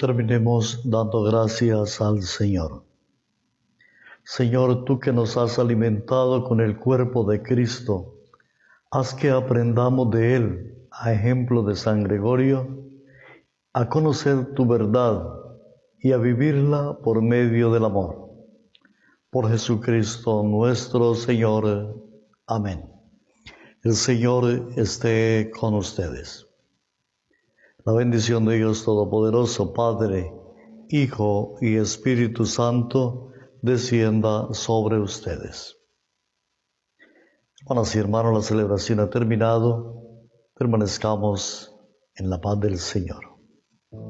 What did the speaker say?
terminemos dando gracias al Señor. Señor, tú que nos has alimentado con el cuerpo de Cristo, haz que aprendamos de Él, a ejemplo de San Gregorio, a conocer tu verdad y a vivirla por medio del amor. Por Jesucristo nuestro Señor. Amén. El Señor esté con ustedes. La bendición de Dios Todopoderoso, Padre, Hijo y Espíritu Santo, descienda sobre ustedes. Hermanas y hermanos, la celebración ha terminado. Permanezcamos en la paz del Señor.